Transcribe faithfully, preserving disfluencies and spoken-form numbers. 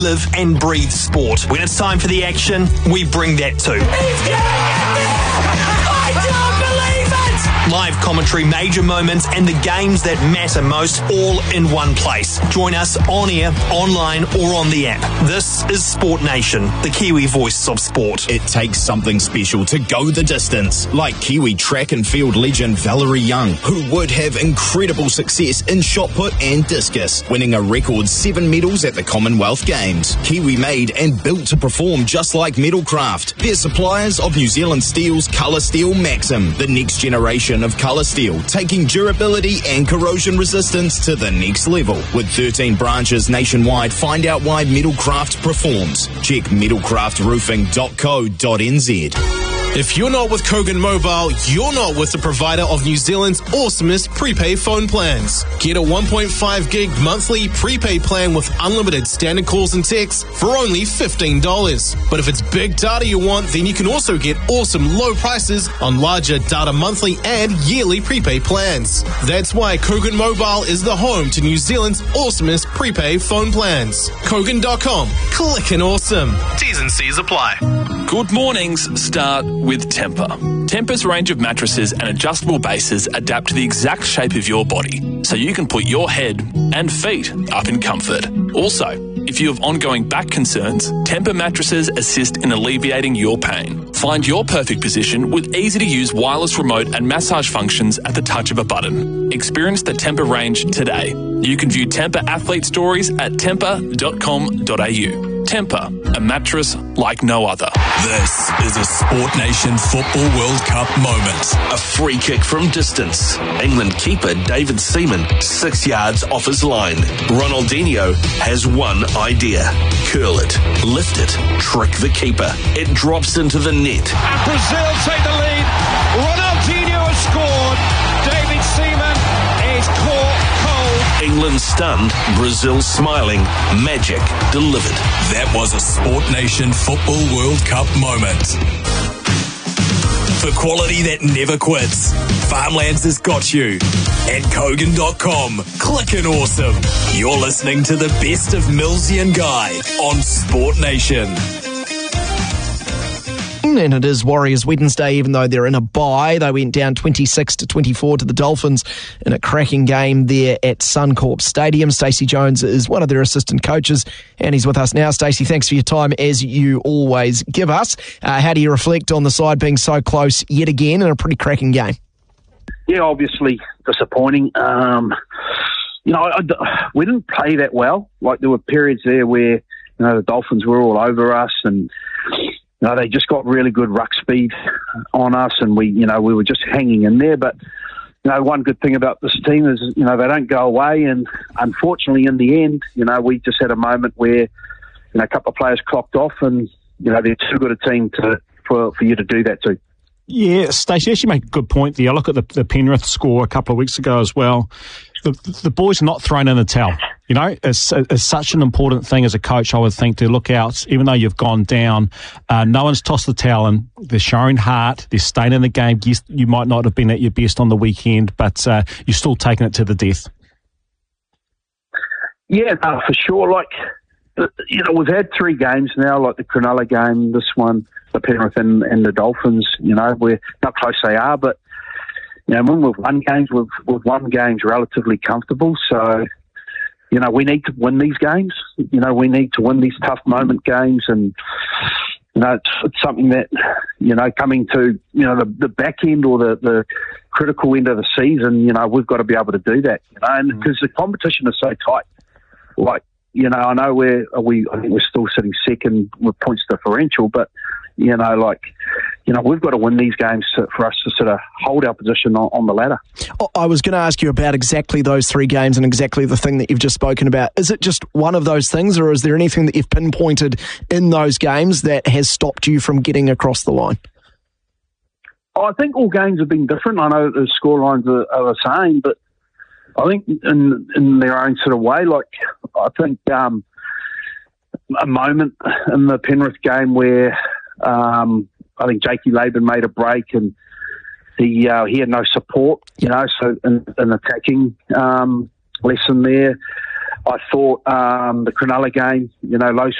Live and breathe sport. When it's time for the action, we bring that too. He's getting in there! I don't believe it! Live commentary, major moments, and the games that matter most, all in one place. Join us on air, online, or on the app. This is Sport Nation, the Kiwi voice of sport. It takes something special to go the distance, like Kiwi track and field legend Valerie Young, who would have incredible success in shot put and discus, winning a record seven medals at the Commonwealth Games. Kiwi made and built to perform just like Metalcraft. They're suppliers of New Zealand Steel's Colour Steel Maxim, the next generation of colour steel, taking durability and corrosion resistance to the next level. With thirteen branches nationwide, find out why Metalcraft performs. Check metalcraft roofing dot co dot n z. If you're not with Kogan Mobile, you're not with the provider of New Zealand's awesomest prepaid phone plans. Get a one point five gig monthly prepaid plan with unlimited standard calls and texts for only fifteen dollars. But if it's big data you want, then you can also get awesome low prices on larger data monthly and yearly prepaid plans. That's why Kogan Mobile is the home to New Zealand's awesomest prepaid phone plans. Kogan dot com. Clickin' awesome. T's and C's apply. Good mornings start with Temper. Temper's range of mattresses and adjustable bases adapt to the exact shape of your body, so you can put your head and feet up in comfort. Also, if you have ongoing back concerns, Temper mattresses assist in alleviating your pain. Find your perfect position with easy-to-use wireless remote and massage functions at the touch of a button. Experience the Temper range today. You can view Temper athlete stories at temper dot com dot a u. Temper, a mattress like no other. This is a Sport Nation Football World Cup moment. A free kick from distance. England keeper David Seaman, six yards off his line. Ronaldinho has one idea. Curl it, lift it, trick the keeper. It drops into the net. And Brazil take the lead. Ronaldinho has scored. David Seaman is caught cold. England stunned, Brazil smiling. Magic delivered. That was a Sport Nation Football World Cup moment. For quality that never quits, Farmlands has got you. At Kogan dot com, clickin' awesome. You're listening to the best of Millsy and Guy on Sport Nation. And it is Warriors Wednesday, even though they're in a bye. They went down twenty-six to twenty-four to the Dolphins in a cracking game there at Suncorp Stadium. Stacey Jones is one of their assistant coaches, and he's with us now. Stacey, thanks for your time, as you always give us. Uh, how do you reflect on the side being so close yet again in a pretty cracking game? Yeah, obviously disappointing. Um, you know, I, I, we didn't play that well. Like, there were periods there where, you know, the Dolphins were all over us, and you know, they just got really good ruck speed on us, and we, you know, we were just hanging in there. But, you know, one good thing about this team is, you know, they don't go away. And unfortunately, in the end, you know, we just had a moment where, you know, a couple of players clocked off, and, you know, they're too good a team to for, for you to do that to. Yeah, Stacey, actually make a good point there. I look at the, the Penrith score a couple of weeks ago as well. The, the boys are not thrown in the towel. You know, it's, it's such an important thing as a coach, I would think, to look out, even though you've gone down. Uh, no one's tossed the towel in. They're showing heart. They're staying in the game. Yes, you might not have been at your best on the weekend, but uh, you're still taking it to the death. Yeah, no, for sure. Like, you know, we've had three games now, like the Cronulla game, this one, the Penrith and, and the Dolphins. You know, we're how close they are, but you know, when we've won games, we've, we've won games relatively comfortable. So, you know, we need to win these games. You know, we need to win these tough moment games. And, you know, it's, it's something that, you know, coming to, you know, the, the back end or the, the critical end of the season, you know, we've got to be able to do that, you know, and because mm. the competition is so tight. Like, you know, I know we're, we, I think we're still sitting second with points differential, but, you know, like, you know, we've got to win these games to, for us to sort of hold our position on, on the ladder. I was going to ask you about exactly those three games and exactly the thing that you've just spoken about. Is it just one of those things, or is there anything that you've pinpointed in those games that has stopped you from getting across the line? I think all games have been different. I know the scorelines are, are the same, but I think in in their own sort of way, like, I think um, a moment in the Penrith game where um, I think Jakey Laban made a break and he uh, he had no support, you know, so in an attacking um, lesson there. I thought um, the Cronulla game, you know, low